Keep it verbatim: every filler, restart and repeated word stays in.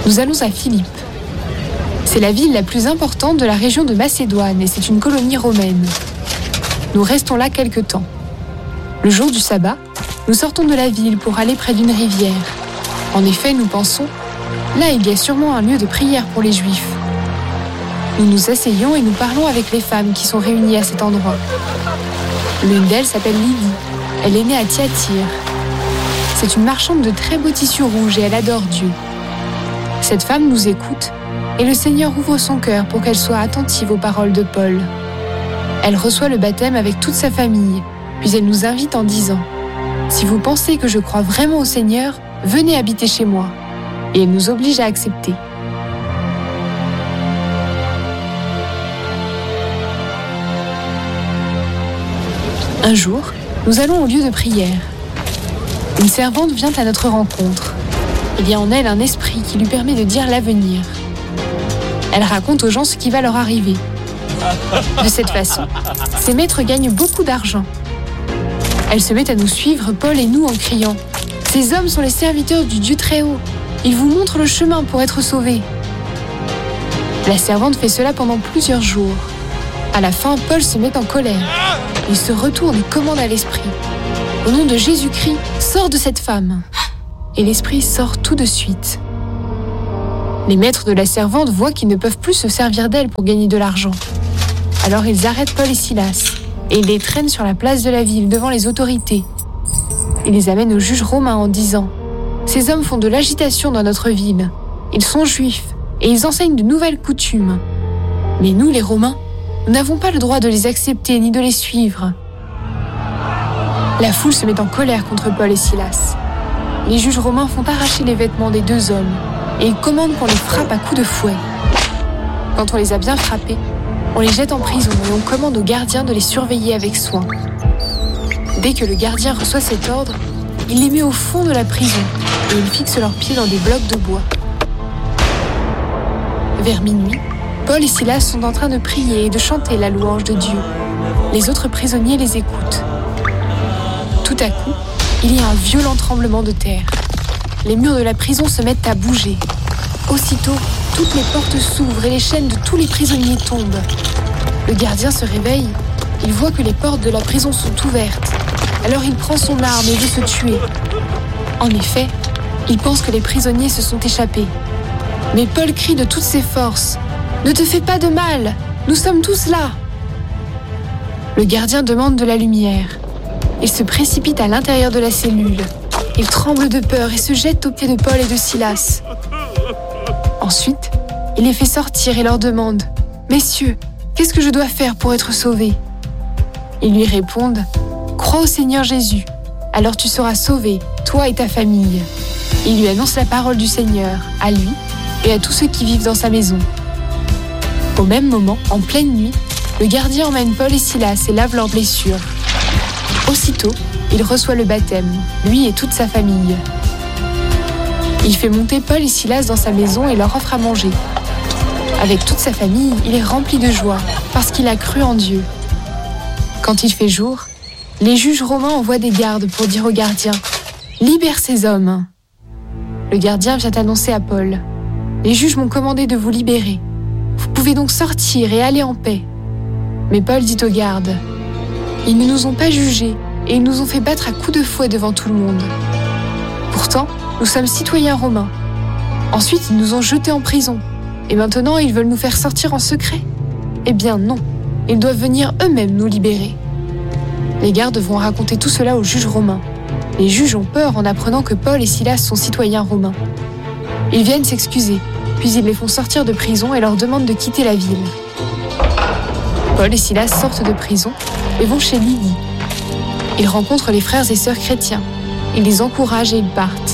Nous allons à Philippe. C'est la ville la plus importante de la région de Macédoine et c'est une colonie romaine. Nous restons là quelque temps. Le jour du sabbat, nous sortons de la ville pour aller près d'une rivière. En effet, nous pensons, là il y a sûrement un lieu de prière pour les Juifs. Nous nous asseyons et nous parlons avec les femmes qui sont réunies à cet endroit. L'une d'elles s'appelle Lydie. Elle est née à Thyatire. C'est une marchande de très beaux tissus rouges et elle adore Dieu. Cette femme nous écoute et le Seigneur ouvre son cœur pour qu'elle soit attentive aux paroles de Paul. Elle reçoit le baptême avec toute sa famille, puis elle nous invite en disant « Si vous pensez que je crois vraiment au Seigneur, venez habiter chez moi. » Et elle nous oblige à accepter. Un jour, nous allons au lieu de prière. Une servante vient à notre rencontre. Il y a en elle un esprit qui lui permet de dire l'avenir. Elle raconte aux gens ce qui va leur arriver. De cette façon, ses maîtres gagnent beaucoup d'argent. Elle se met à nous suivre, Paul et nous, en criant « Ces hommes sont les serviteurs du Dieu très haut. Ils vous montrent le chemin pour être sauvés. » La servante fait cela pendant plusieurs jours. À la fin, Paul se met en colère. Il se retourne et commande à l'esprit. Au nom de Jésus-Christ, sors de cette femme. Et l'esprit sort tout de suite. Les maîtres de la servante voient qu'ils ne peuvent plus se servir d'elle pour gagner de l'argent. Alors ils arrêtent Paul et Silas et ils les traînent sur la place de la ville devant les autorités. Ils les amènent au juge romain en disant « Ces hommes font de l'agitation dans notre ville. Ils sont juifs et ils enseignent de nouvelles coutumes. Mais nous, les Romains, nous n'avons pas le droit de les accepter ni de les suivre. » La foule se met en colère contre Paul et Silas. Les juges romains font arracher les vêtements des deux hommes et ils commandent qu'on les frappe à coups de fouet. Quand on les a bien frappés, on les jette en prison et on commande au gardien de les surveiller avec soin. Dès que le gardien reçoit cet ordre, il les met au fond de la prison et il fixe leurs pieds dans des blocs de bois. Vers minuit, Paul et Silas sont en train de prier et de chanter la louange de Dieu. Les autres prisonniers les écoutent. Tout à coup, il y a un violent tremblement de terre. Les murs de la prison se mettent à bouger. Aussitôt, toutes les portes s'ouvrent et les chaînes de tous les prisonniers tombent. Le gardien se réveille. Il voit que les portes de la prison sont ouvertes. Alors il prend son arme et veut se tuer. En effet, il pense que les prisonniers se sont échappés. Mais Paul crie de toutes ses forces « Ne te fais pas de mal, nous sommes tous là !» Le gardien demande de la lumière. Il se précipite à l'intérieur de la cellule. Il tremble de peur et se jette aux pieds de Paul et de Silas. Ensuite, il les fait sortir et leur demande « Messieurs, qu'est-ce que je dois faire pour être sauvé ?» Ils lui répondent « Crois au Seigneur Jésus, alors tu seras sauvé, toi et ta famille. » Il lui annonce la parole du Seigneur, à lui et à tous ceux qui vivent dans sa maison. Au même moment, en pleine nuit, le gardien emmène Paul et Silas et lave leurs blessures. Aussitôt, il reçoit le baptême, lui et toute sa famille. Il fait monter Paul et Silas dans sa maison et leur offre à manger. Avec toute sa famille, il est rempli de joie parce qu'il a cru en Dieu. Quand il fait jour, les juges romains envoient des gardes pour dire au gardien « Libère ces hommes !» Le gardien vient annoncer à Paul « Les juges m'ont commandé de vous libérer. Vous pouvez donc sortir et aller en paix. » Mais Paul dit aux gardes « Ils ne nous ont pas jugés et ils nous ont fait battre à coups de fouet devant tout le monde. Pourtant, nous sommes citoyens romains. Ensuite, ils nous ont jetés en prison. Et maintenant, ils veulent nous faire sortir en secret. Eh bien non, ils doivent venir eux-mêmes nous libérer. » Les gardes vont raconter tout cela aux juges romains. Les juges ont peur en apprenant que Paul et Silas sont citoyens romains. Ils viennent s'excuser, puis ils les font sortir de prison et leur demandent de quitter la ville. Paul et Silas sortent de prison et vont chez Lydie. Ils rencontrent les frères et sœurs chrétiens. Ils les encouragent et ils partent.